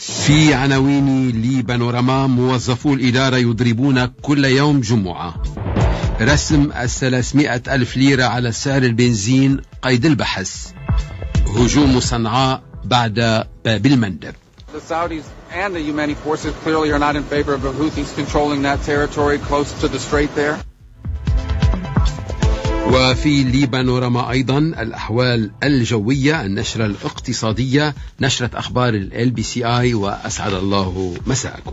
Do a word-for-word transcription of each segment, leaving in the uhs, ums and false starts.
في عناوين لبانوراما: موظفو الإدارة يضربون كل يوم جمعة. رسم الثلاثمائة ألف ليرة على سعر البنزين قيد البحث. هجوم صنعاء بعد باب المندب. The Saudis and the Yemeni forces clearly are not in favor of the Houthis controlling that territory close to the strait there. وفي لبانوراما أيضا الأحوال الجوية، النشرة الاقتصادية، نشرة أخبار ال بي سي آي، وأسعد الله مساءكم.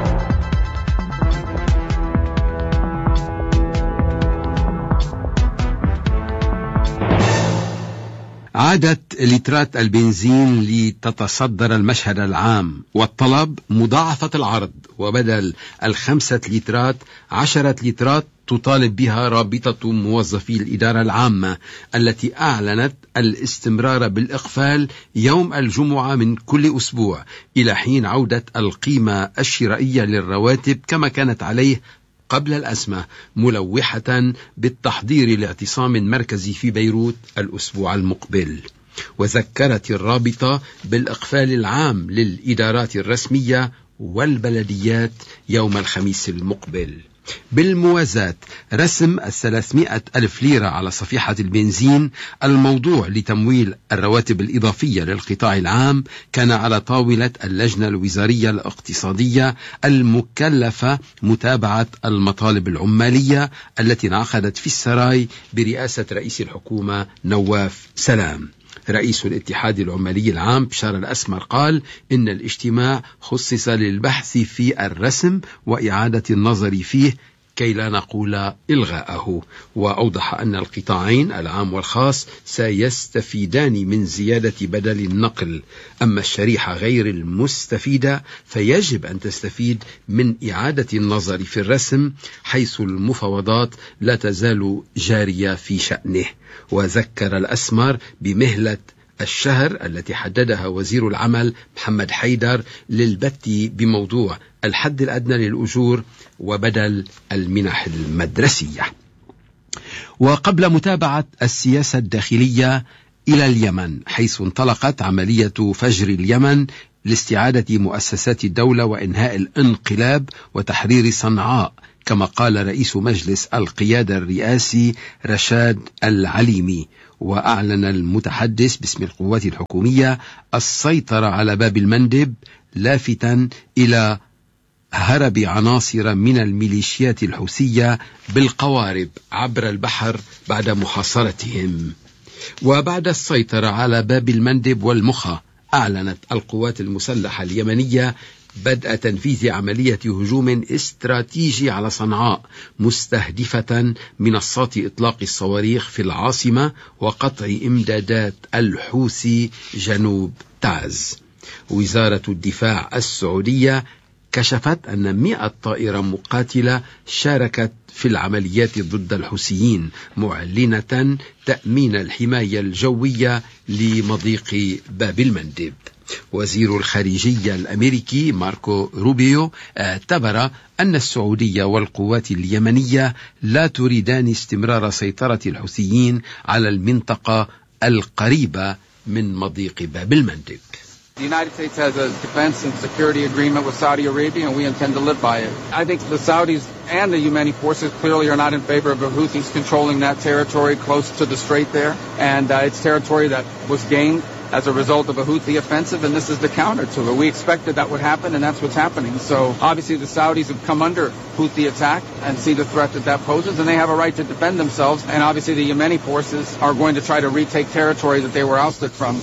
عادت لترات البنزين لتتصدر المشهد العام، والطلب مضاعفة العرض، وبدل الخمسة لترات عشرة لترات تطالب بها رابطة موظفي الإدارة العامة، التي أعلنت الاستمرار بالإقفال يوم الجمعة من كل أسبوع إلى حين عودة القيمة الشرائية للرواتب كما كانت عليه قبل الأزمة، ملوحة بالتحضير لاعتصام مركزي في بيروت الأسبوع المقبل. وذكرت الرابطة بالإقفال العام للإدارات الرسمية والبلديات يوم الخميس المقبل. بالموازاة، رسم الثلاثمائة ألف ليرة على صفيحة البنزين، الموضوع لتمويل الرواتب الإضافية للقطاع العام، كان على طاولة اللجنة الوزارية الاقتصادية المكلفة متابعة المطالب العمالية التي انعقدت في السراي برئاسة رئيس الحكومة نواف سلام. رئيس الاتحاد العمالي العام بشار الأسمر قال إن الاجتماع خصص للبحث في الرسم وإعادة النظر فيه كي لا نقول إلغاءه، وأوضح أن القطاعين العام والخاص سيستفيدان من زيادة بدل النقل، أما الشريحة غير المستفيدة فيجب أن تستفيد من إعادة النظر في الرسم، حيث المفاوضات لا تزال جارية في شأنه. وذكر الأسمر بمهلة الشهر التي حددها وزير العمل محمد حيدر للبت بموضوع الحد الأدنى للأجور وبدل المنح المدرسية. وقبل متابعة السياسة الداخلية إلى اليمن، حيث انطلقت عملية فجر اليمن لاستعادة مؤسسات الدولة وإنهاء الانقلاب وتحرير صنعاء، كما قال رئيس مجلس القيادة الرئاسي رشاد العليمي. وأعلن المتحدث باسم القوات الحكومية السيطرة على باب المندب، لافتا إلى هرب عناصر من الميليشيات الحوثية بالقوارب عبر البحر بعد محاصرتهم. وبعد السيطرة على باب المندب والمخا، أعلنت القوات المسلحة اليمنية بدء تنفيذ عملية هجوم استراتيجي على صنعاء، مستهدفة منصات إطلاق الصواريخ في العاصمة وقطع إمدادات الحوثي جنوب تعز. وزارة الدفاع السعودية كشفت أن مئة طائرة مقاتلة شاركت في العمليات ضد الحوثيين، معلنة تأمين الحماية الجوية لمضيق باب المندب. وزير الخارجية الأمريكي ماركو روبيو اعتبر أن السعودية والقوات اليمنية لا تريدان استمرار سيطرة الحوثيين على المنطقة القريبة من مضيق باب المندب. The United States has a defense and security agreement with Saudi Arabia, and we intend to live by it. I think the Saudis and the Yemeni forces clearly are not in favor of the Houthis controlling that territory close to the strait there, and uh, it's territory that was gained as a result of a Houthi offensive, and this is the counter to it. We expected that would happen, and that's what's happening. So obviously the Saudis have come under Houthi attack and see the threat that that poses, and they have a right to defend themselves, and obviously the Yemeni forces are going to try to retake territory that they were ousted from.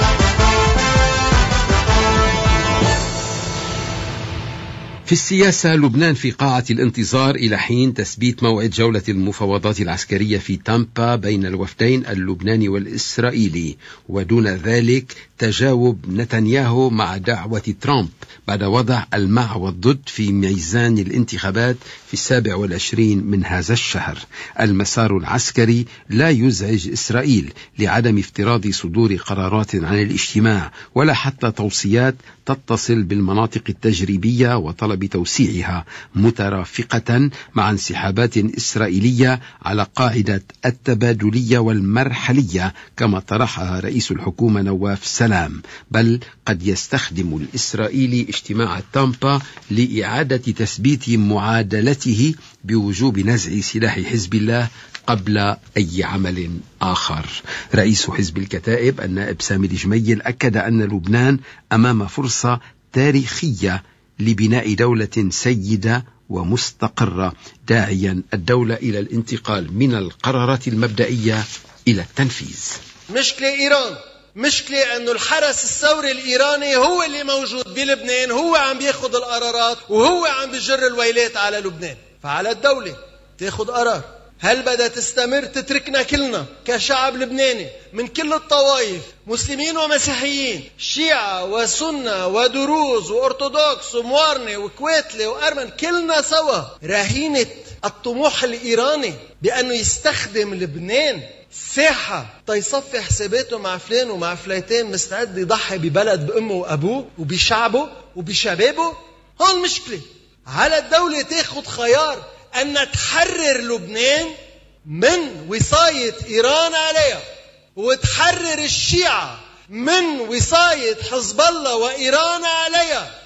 في السياسة، لبنان في قاعة الانتظار إلى حين تثبيت موعد جولة المفاوضات العسكرية في تامبا بين الوفدين اللبناني والإسرائيلي، ودون ذلك تجاوب نتنياهو مع دعوة ترامب بعد وضع المع والضد في ميزان الانتخابات في السابع والعشرين من هذا الشهر. المسار العسكري لا يزعج إسرائيل لعدم افتراض صدور قرارات عن الاجتماع ولا حتى توصيات تتصل بالمناطق التجريبية وطلب بتوسيعها مترافقة مع انسحابات إسرائيلية على قاعدة التبادلية والمرحلية كما طرحها رئيس الحكومة نواف سلام، بل قد يستخدم الإسرائيلي اجتماع تامبا لإعادة تثبيت معادلته بوجوب نزع سلاح حزب الله قبل أي عمل آخر. رئيس حزب الكتائب النائب سامي الجميل أكد أن لبنان أمام فرصة تاريخية لبناء دولة سيدة ومستقرة، داعيا الدولة إلى الانتقال من القرارات المبدئية إلى التنفيذ. مشكلة إيران، مشكلة أنه الحرس الثوري الإيراني هو اللي موجود بلبنان، هو عم بياخد القرارات وهو عم بيجر الويلات على لبنان. فعلى الدولة تاخد قرار، هل بدها تستمر تتركنا كلنا كشعب لبناني من كل الطوائف، مسلمين ومسيحيين، شيعة وسنة ودروز وأرثوذكس وموارنة وكويتلي وأرمن، كلنا سوا رهينة الطموح الإيراني بأنه يستخدم لبنان ساحة تيصفي حساباته مع فلان ومع فليتين، مستعد يضحي ببلد بأمه وأبوه وبشعبه وبشبابه؟ هون المشكلة. على الدولة تاخد خيار أن تحرر لبنان من وصاية إيران عليها، وتحرر الشيعة من وصاية حزب الله وإيران عليها.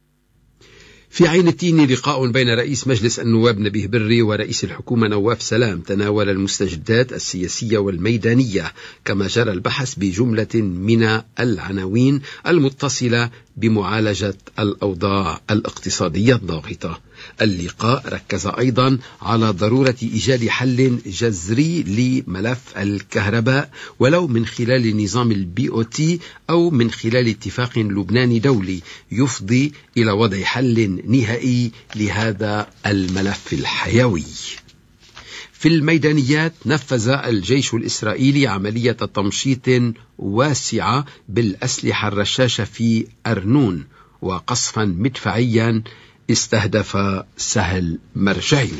في عين التين لقاء بين رئيس مجلس النواب نبيه بري ورئيس الحكومة نواف سلام تناول المستجدات السياسية والميدانية، كما جرى البحث بجملة من العناوين المتصلة بمعالجة الأوضاع الاقتصادية الضاغطة. اللقاء ركز أيضا على ضرورة إيجاد حل جذري لملف الكهرباء، ولو من خلال نظام البي أو تي أو من خلال اتفاق لبناني دولي يفضي إلى وضع حل نهائي لهذا الملف الحيوي. في الميدانيات نفذ الجيش الإسرائيلي عملية تمشيط واسعة بالأسلحة الرشاشة في أرنون، وقصفا مدفعيا استهدف سهل مرجعي.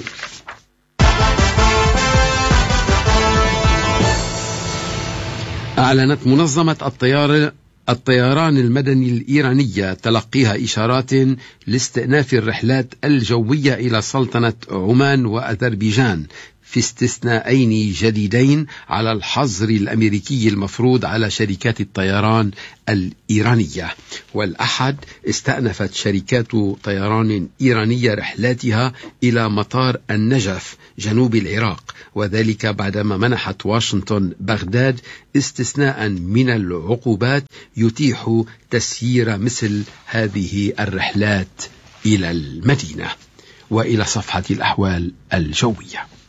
أعلنت منظمة الطيار الطيران المدني الإيرانية تلقيها إشارات لاستئناف الرحلات الجوية إلى سلطنة عمان وأذربيجان، في استثناءين جديدين على الحظر الأمريكي المفروض على شركات الطيران الإيرانية. والأحد استأنفت شركات طيران إيرانية رحلاتها إلى مطار النجف جنوب العراق، وذلك بعدما منحت واشنطن بغداد استثناء من العقوبات يتيح تسيير مثل هذه الرحلات إلى المدينة. وإلى صفحة الأحوال الجوية.